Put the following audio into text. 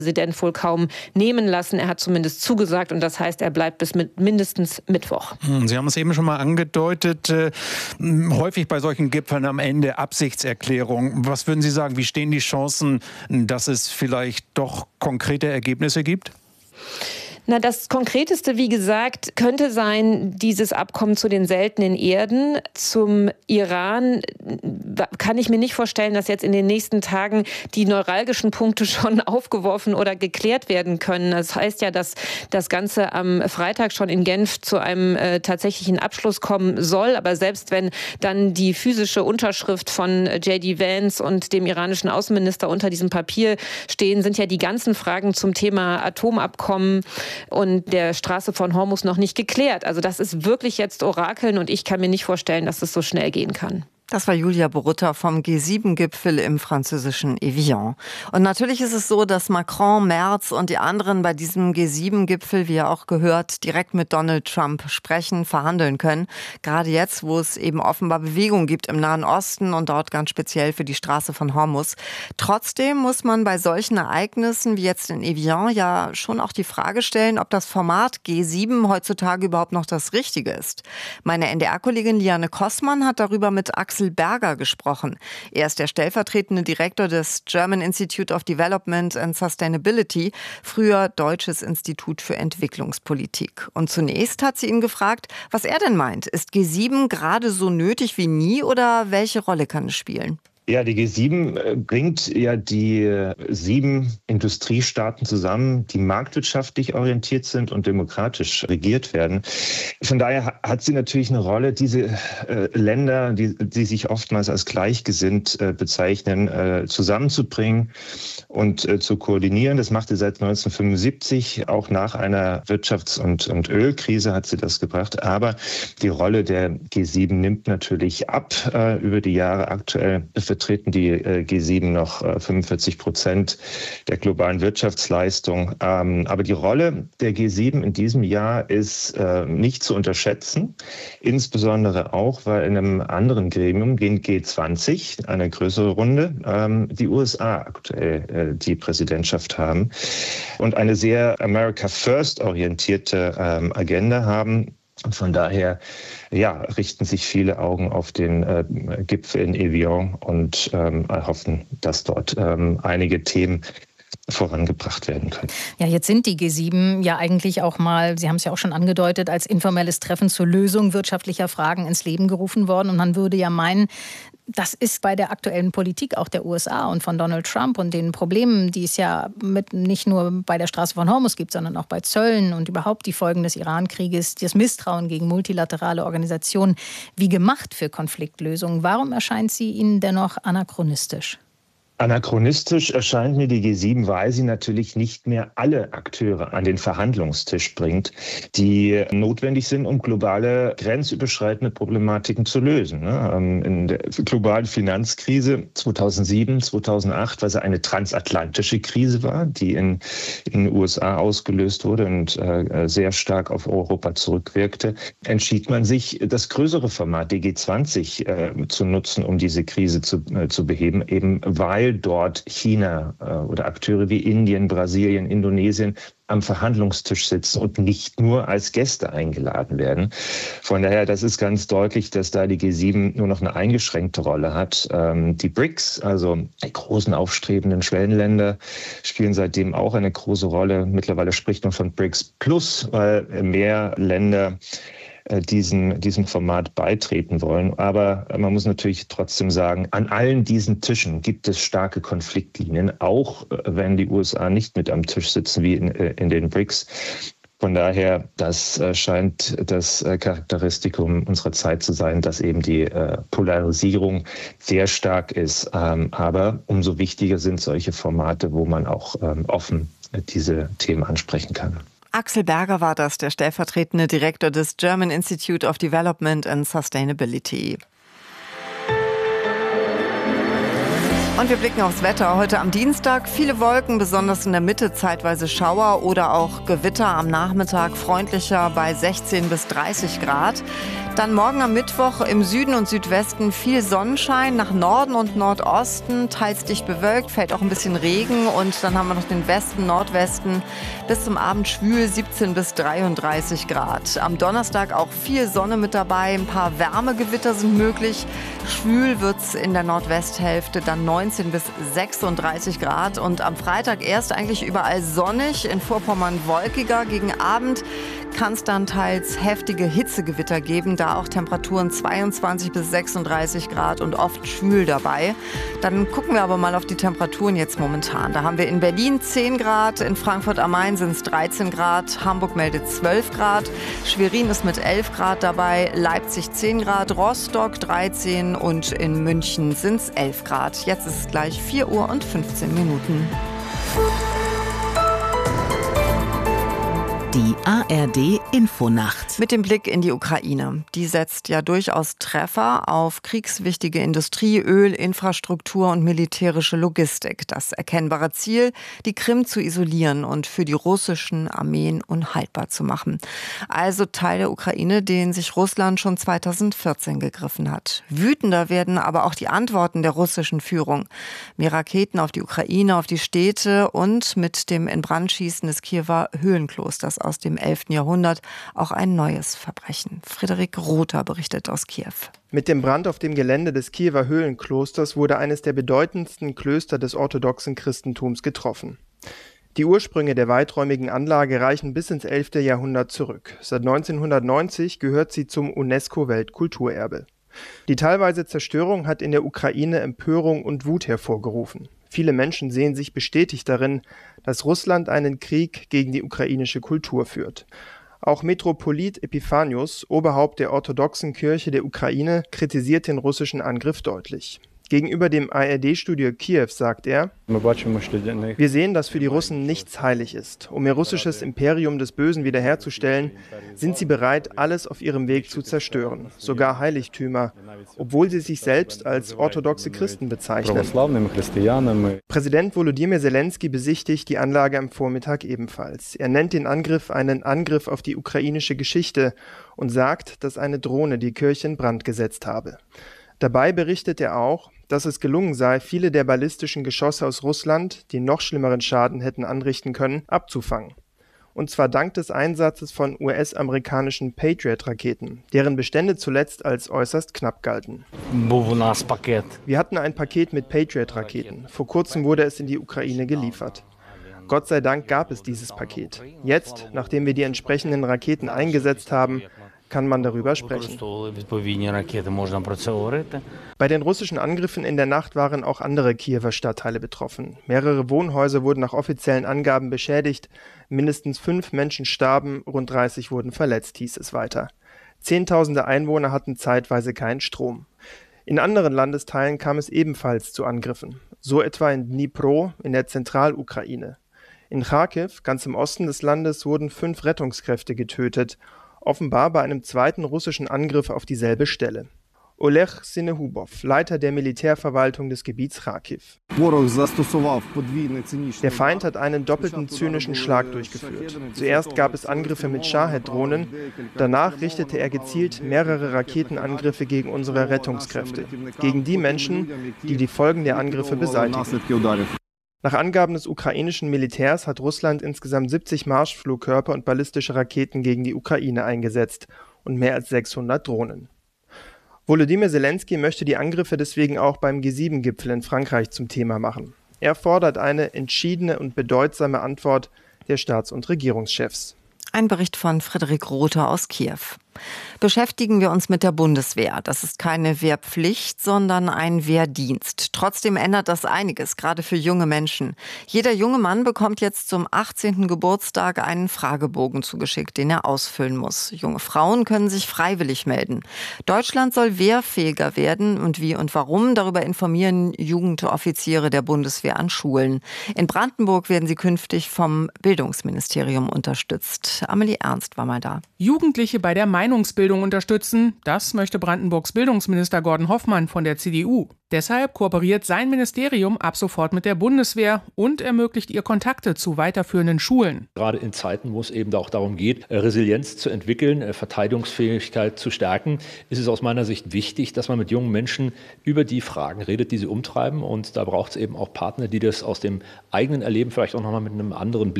Präsident wohl kaum nehmen lassen. Er hat zumindest zugesagt und das heißt, er bleibt bis mindestens Mittwoch. Sie haben es eben schon mal angedeutet, häufig bei solchen Gipfeln am Ende Absichtserklärung. Was würden Sie sagen, wie stehen die Chancen, dass es vielleicht doch konkrete Ergebnisse gibt? Na, das Konkreteste, wie gesagt, könnte sein, dieses Abkommen zu den seltenen Erden. Zum Iran kann ich mir nicht vorstellen, dass jetzt in den nächsten Tagen die neuralgischen Punkte schon aufgeworfen oder geklärt werden können. Das heißt ja, dass das Ganze am Freitag schon in Genf zu einem tatsächlichen Abschluss kommen soll. Aber selbst wenn dann die physische Unterschrift von J.D. Vance und dem iranischen Außenminister unter diesem Papier stehen, sind ja die ganzen Fragen zum Thema Atomabkommen und der Straße von Hormuz noch nicht geklärt. Also das ist wirklich jetzt Orakeln und ich kann mir nicht vorstellen, dass es so schnell gehen kann. Das war Julia Borutta vom G7-Gipfel im französischen Evian. Und natürlich ist es so, dass Macron, Merz und die anderen bei diesem G7-Gipfel, wie ihr auch gehört, direkt mit Donald Trump sprechen, verhandeln können. Gerade jetzt, wo es eben offenbar Bewegung gibt im Nahen Osten und dort ganz speziell für die Straße von Hormuz. Trotzdem muss man bei solchen Ereignissen wie jetzt in Evian ja schon auch die Frage stellen, ob das Format G7 heutzutage überhaupt noch das Richtige ist. Meine NDR-Kollegin Liane Kossmann hat darüber mit Axel Berger gesprochen. Er ist der stellvertretende Direktor des German Institute of Development and Sustainability, früher Deutsches Institut für Entwicklungspolitik. Und zunächst hat sie ihn gefragt, was er denn meint. Ist G7 gerade so nötig wie nie oder welche Rolle kann es spielen? Ja, die G7 bringt ja die 7 Industriestaaten zusammen, die marktwirtschaftlich orientiert sind und demokratisch regiert werden. Von daher hat sie natürlich eine Rolle, diese Länder, die sich oftmals als gleichgesinnt bezeichnen, zusammenzubringen und zu koordinieren. Das macht sie seit 1975, auch nach einer Wirtschafts- und Ölkrise hat sie das gebracht. Aber die Rolle der G7 nimmt natürlich ab über die Jahre. Aktuell vertreten die G7 noch 45% der globalen Wirtschaftsleistung. Aber die Rolle der G7 in diesem Jahr ist nicht zu unterschätzen, insbesondere auch, weil in einem anderen Gremium, den G20, eine größere Runde, die USA aktuell die Präsidentschaft haben und eine sehr America First orientierte Agenda haben. Und von daher richten sich viele Augen auf den Gipfel in Evian und hoffen, dass dort einige Themen vorangebracht werden können. Ja, jetzt sind die G7 ja eigentlich auch mal, Sie haben es ja auch schon angedeutet, als informelles Treffen zur Lösung wirtschaftlicher Fragen ins Leben gerufen worden. Und man würde ja meinen, das ist bei der aktuellen Politik auch der USA und von Donald Trump und den Problemen, die es ja nicht nur bei der Straße von Hormuz gibt, sondern auch bei Zöllen und überhaupt die Folgen des Iran-Krieges, das Misstrauen gegen multilaterale Organisationen, wie gemacht für Konfliktlösungen. Warum erscheint sie Ihnen dennoch anachronistisch? Anachronistisch erscheint mir die G7, weil sie natürlich nicht mehr alle Akteure an den Verhandlungstisch bringt, die notwendig sind, um globale grenzüberschreitende Problematiken zu lösen. In der globalen Finanzkrise 2007, 2008, was eine transatlantische Krise war, die in den USA ausgelöst wurde und sehr stark auf Europa zurückwirkte, entschied man sich, das größere Format, die G20, zu nutzen, um diese Krise zu beheben, eben weil dort China oder Akteure wie Indien, Brasilien, Indonesien am Verhandlungstisch sitzen und nicht nur als Gäste eingeladen werden. Von daher, das ist ganz deutlich, dass da die G7 nur noch eine eingeschränkte Rolle hat. Die BRICS, also die großen aufstrebenden Schwellenländer, spielen seitdem auch eine große Rolle. Mittlerweile spricht man von BRICS Plus, weil mehr Länder diesem Format beitreten wollen. Aber man muss natürlich trotzdem sagen, an allen diesen Tischen gibt es starke Konfliktlinien, auch wenn die USA nicht mit am Tisch sitzen wie in den BRICS. Von daher, das scheint das Charakteristikum unserer Zeit zu sein, dass eben die Polarisierung sehr stark ist. Aber umso wichtiger sind solche Formate, wo man auch offen diese Themen ansprechen kann. Axel Berger war das, der stellvertretende Direktor des German Institute of Development and Sustainability. Und wir blicken aufs Wetter. Heute am Dienstag viele Wolken, besonders in der Mitte zeitweise Schauer oder auch Gewitter am Nachmittag, freundlicher bei 16 bis 30 Grad. Dann morgen am Mittwoch im Süden und Südwesten viel Sonnenschein, nach Norden und Nordosten teils dicht bewölkt, fällt auch ein bisschen Regen und dann haben wir noch den Westen, Nordwesten bis zum Abend schwül 17 bis 33 Grad. Am Donnerstag auch viel Sonne mit dabei, ein paar Wärmegewitter sind möglich. Schwül wird's in der Nordwesthälfte, dann 19 bis 36 Grad und am Freitag erst eigentlich überall sonnig, in Vorpommern wolkiger. Gegen Abend kann es dann teils heftige Hitzegewitter geben, da auch Temperaturen 22 bis 36 Grad und oft schwül dabei. Dann gucken wir aber mal auf die Temperaturen jetzt momentan. Da haben wir in Berlin 10 Grad, in Frankfurt am Main sind es 13 Grad, Hamburg meldet 12 Grad, Schwerin ist mit 11 Grad dabei, Leipzig 10 Grad, Rostock 13 und in München sind es 11 Grad. Jetzt ist es gleich 4 Uhr und 15 Minuten. Die ARD-Infonacht. Mit dem Blick in die Ukraine. Die setzt ja durchaus Treffer auf kriegswichtige Industrie, Öl, Infrastruktur und militärische Logistik. Das erkennbare Ziel, die Krim zu isolieren und für die russischen Armeen unhaltbar zu machen. Also Teil der Ukraine, den sich Russland schon 2014 gegriffen hat. Wütender werden aber auch die Antworten der russischen Führung. Mehr Raketen auf die Ukraine, auf die Städte und mit dem Inbrandschießen des Kiewer Höhlenklosters aus dem 11. Jahrhundert auch ein neues Verbrechen. Frederik Rother berichtet aus Kiew. Mit dem Brand auf dem Gelände des Kiewer Höhlenklosters wurde eines der bedeutendsten Klöster des orthodoxen Christentums getroffen. Die Ursprünge der weiträumigen Anlage reichen bis ins 11. Jahrhundert zurück. Seit 1990 gehört sie zum UNESCO-Weltkulturerbe. Die teilweise Zerstörung hat in der Ukraine Empörung und Wut hervorgerufen. Viele Menschen sehen sich bestätigt darin, dass Russland einen Krieg gegen die ukrainische Kultur führt. Auch Metropolit Epiphanius, Oberhaupt der orthodoxen Kirche der Ukraine, kritisiert den russischen Angriff deutlich. Gegenüber dem ARD-Studio Kiew sagt er: Wir sehen, dass für die Russen nichts heilig ist. Um ihr russisches Imperium des Bösen wiederherzustellen, sind sie bereit, alles auf ihrem Weg zu zerstören, sogar Heiligtümer, obwohl sie sich selbst als orthodoxe Christen bezeichnen. Präsident Volodymyr Zelensky besichtigt die Anlage am Vormittag ebenfalls. Er nennt den Angriff einen Angriff auf die ukrainische Geschichte und sagt, dass eine Drohne die Kirche in Brand gesetzt habe. Dabei berichtet er auch, dass es gelungen sei, viele der ballistischen Geschosse aus Russland, die noch schlimmeren Schaden hätten anrichten können, abzufangen. Und zwar dank des Einsatzes von US-amerikanischen Patriot-Raketen, deren Bestände zuletzt als äußerst knapp galten. Wir hatten ein Paket mit Patriot-Raketen. Vor kurzem wurde es in die Ukraine geliefert. Gott sei Dank gab es dieses Paket. Jetzt, nachdem wir die entsprechenden Raketen eingesetzt haben, kann man darüber sprechen. Bei den russischen Angriffen in der Nacht waren auch andere Kiewer Stadtteile betroffen. Mehrere Wohnhäuser wurden nach offiziellen Angaben beschädigt, mindestens 5 Menschen starben, rund 30 wurden verletzt, hieß es weiter. Zehntausende Einwohner hatten zeitweise keinen Strom. In anderen Landesteilen kam es ebenfalls zu Angriffen, so etwa in Dnipro in der Zentralukraine. In Charkiw, ganz im Osten des Landes, wurden 5 Rettungskräfte getötet, offenbar bei einem zweiten russischen Angriff auf dieselbe Stelle. Oleg Sinehubov, Leiter der Militärverwaltung des Gebiets Charkiw. Der Feind hat einen doppelten zynischen Schlag durchgeführt. Zuerst gab es Angriffe mit Shahed-Drohnen, danach richtete er gezielt mehrere Raketenangriffe gegen unsere Rettungskräfte, gegen die Menschen, die die Folgen der Angriffe beseitigen. Nach Angaben des ukrainischen Militärs hat Russland insgesamt 70 Marschflugkörper und ballistische Raketen gegen die Ukraine eingesetzt und mehr als 600 Drohnen. Volodymyr Zelensky möchte die Angriffe deswegen auch beim G7-Gipfel in Frankreich zum Thema machen. Er fordert eine entschiedene und bedeutsame Antwort der Staats- und Regierungschefs. Ein Bericht von Frederik Rother aus Kiew. Beschäftigen wir uns mit der Bundeswehr. Das ist keine Wehrpflicht, sondern ein Wehrdienst. Trotzdem ändert das einiges, gerade für junge Menschen. Jeder junge Mann bekommt jetzt zum 18. Geburtstag einen Fragebogen zugeschickt, den er ausfüllen muss. Junge Frauen können sich freiwillig melden. Deutschland soll wehrfähiger werden und wie und warum, darüber informieren Jugendoffiziere der Bundeswehr an Schulen. In Brandenburg werden sie künftig vom Bildungsministerium unterstützt. Amelie Ernst war mal da. Jugendliche bei der Meinungsbildung unterstützen. Das möchte Brandenburgs Bildungsminister Gordon Hoffmann von der CDU. Deshalb kooperiert sein Ministerium ab sofort mit der Bundeswehr und ermöglicht ihr Kontakte zu weiterführenden Schulen. Gerade in Zeiten, wo es eben auch darum geht, Resilienz zu entwickeln, Verteidigungsfähigkeit zu stärken, ist es aus meiner Sicht wichtig, dass man mit jungen Menschen über die Fragen redet, die sie umtreiben. Und da braucht es eben auch Partner, die das aus dem eigenen Erleben vielleicht auch nochmal mit einem anderen Blick